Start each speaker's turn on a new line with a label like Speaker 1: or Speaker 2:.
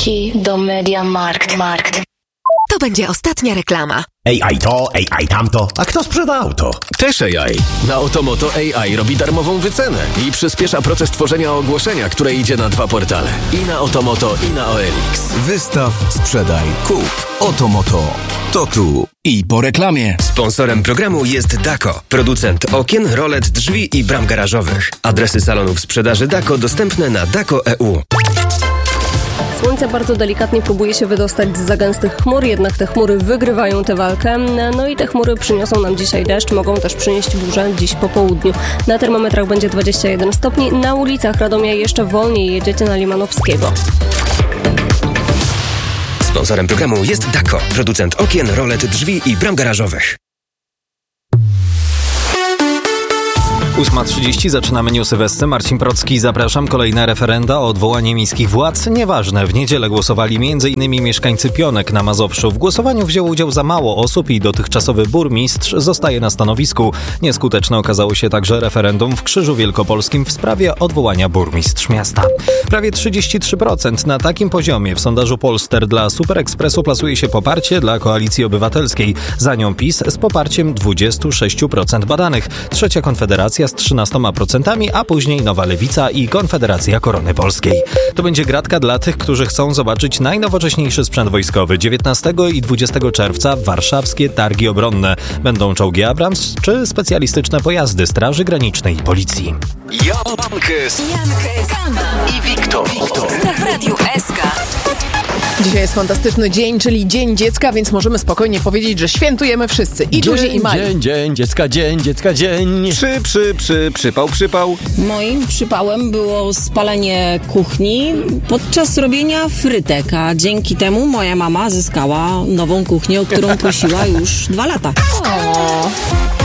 Speaker 1: Key do MediaMarkt.
Speaker 2: To będzie ostatnia reklama.
Speaker 3: AI to, AI tamto. A kto sprzeda auto?
Speaker 4: Też AI. Na Otomoto AI robi darmową wycenę i przyspiesza proces tworzenia ogłoszenia, które idzie na 2 portale. I na Otomoto, i na OLX.
Speaker 5: Wystaw, sprzedaj, kup. Otomoto. To tu i po reklamie.
Speaker 6: Sponsorem programu jest Dako, producent okien, rolet, drzwi i bram garażowych. Adresy salonów sprzedaży Dako dostępne na Dako.eu.
Speaker 7: Słońce bardzo delikatnie próbuje się wydostać z gęstych chmur, jednak te chmury wygrywają tę walkę. No i te chmury przyniosą nam dzisiaj deszcz, mogą też przynieść burzę dziś po południu. Na termometrach będzie 21 stopni, na ulicach Radomia jeszcze wolniej jedziecie na Limanowskiego.
Speaker 6: Sponsorem programu jest Dako, producent okien, rolet, drzwi i bram garażowych.
Speaker 8: 8:30 zaczynamy newsy Westy. Marcin Procki, zapraszam. Kolejne referenda o odwołanie miejskich władz. Nieważne, w niedzielę głosowali m.in. mieszkańcy Pionek na Mazowszu. W głosowaniu wzięło udział za mało osób i dotychczasowy burmistrz zostaje na stanowisku. Nieskuteczne okazało się także referendum w Krzyżu Wielkopolskim w sprawie odwołania burmistrz miasta. Prawie 33% na takim poziomie w sondażu Polster dla Super Expressu plasuje się poparcie dla Koalicji Obywatelskiej. Za nią PiS z poparciem 26% badanych. Trzecia Konfederacja z 13%, a później Nowa Lewica i Konfederacja Korony Polskiej. To będzie gratka dla tych, którzy chcą zobaczyć najnowocześniejszy sprzęt wojskowy. 19 i 20 czerwca warszawskie targi obronne. Będą czołgi Abrams czy specjalistyczne pojazdy Straży Granicznej i Policji.
Speaker 4: Jankes i Wiktor.
Speaker 2: W Radiu SK.
Speaker 9: Dzisiaj jest fantastyczny dzień, czyli Dzień Dziecka, więc możemy spokojnie powiedzieć, że świętujemy wszyscy, i duzi, i mali.
Speaker 3: Dzień dziecka, dzień. Przypał.
Speaker 10: Moim przypałem było spalenie kuchni podczas robienia frytek, a dzięki temu moja mama zyskała nową kuchnię, o którą prosiła już 2 lata.